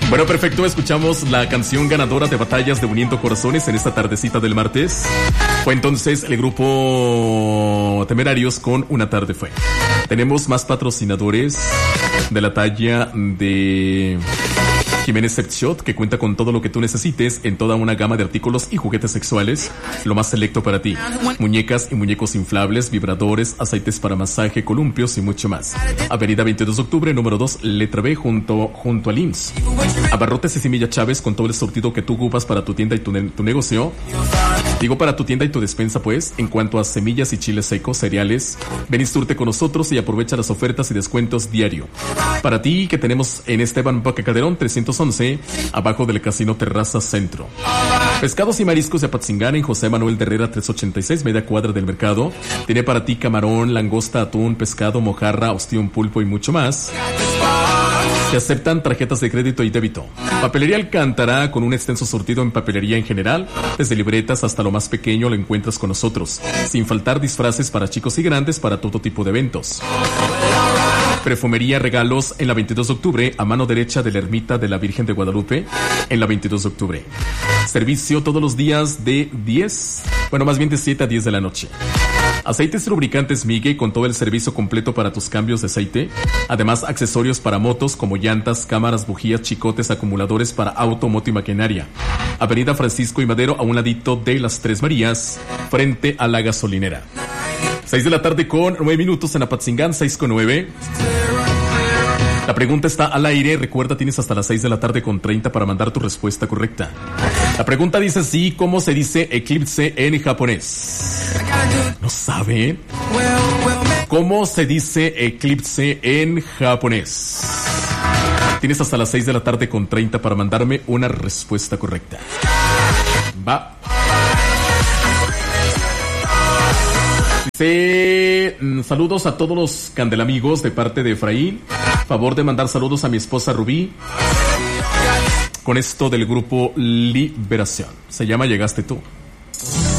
Bueno, perfecto, escuchamos la canción ganadora de Batallas de Uniendo Corazones en esta tardecita del martes. Fue entonces el grupo Temerarios con Una Tarde Fue. Tenemos más patrocinadores de la talla de Jiménez Sex Shop, que cuenta con todo lo que tú necesites en toda una gama de artículos y juguetes sexuales, lo más selecto para ti. Muñecas y muñecos inflables, vibradores, aceites para masaje, columpios y mucho más. Avenida 22 de octubre, número 2, letra B, junto al IMSS. Abarrotes y Semilla Chávez, con todo el surtido que tú ocupas para tu tienda y tu negocio. Digo, para tu tienda y tu despensa, pues, en cuanto a semillas y chiles secos, cereales. Ven y surte con nosotros y aprovecha las ofertas y descuentos diario. Para ti, que tenemos en Esteban Paca Calderón 311, abajo del Casino Terraza Centro. Pescados y mariscos de Apatzingán, en José Manuel de Herrera 386, media cuadra del mercado. Tiene para ti camarón, langosta, atún, pescado, mojarra, ostión, pulpo y mucho más. Se aceptan tarjetas de crédito y débito. Papelería Alcántara, con un extenso surtido en papelería en general, desde libretas hasta lo más pequeño lo encuentras con nosotros, sin faltar disfraces para chicos y grandes para todo tipo de eventos. Perfumería Regalos en la 22 de octubre, a mano derecha de la Ermita de la Virgen de Guadalupe, en la 22 de octubre. Servicio todos los días de 7 a 10 de la noche. Aceites y lubricantes Migue, con todo el servicio completo para tus cambios de aceite. Además, accesorios para motos como llantas, cámaras, bujías, chicotes, acumuladores para auto, moto y maquinaria. Avenida Francisco y Madero, a un ladito de las Tres Marías, frente a la gasolinera. 6 de la tarde con 9 minutos en Apatzingán, 6:09. La pregunta está al aire. Recuerda, tienes hasta las 6 de la tarde con 30 para mandar tu respuesta correcta. La pregunta dice así: ¿cómo se dice eclipse en japonés? ¿No sabe? ¿Cómo se dice eclipse en japonés? Tienes hasta las 6 de la tarde con 30 para mandarme una respuesta correcta. Va. Dice, saludos a todos los candelamigos de parte de Efraín. Favor de mandar saludos a mi esposa Rubí. Con esto del grupo Liberación. Se llama Llegaste Tú.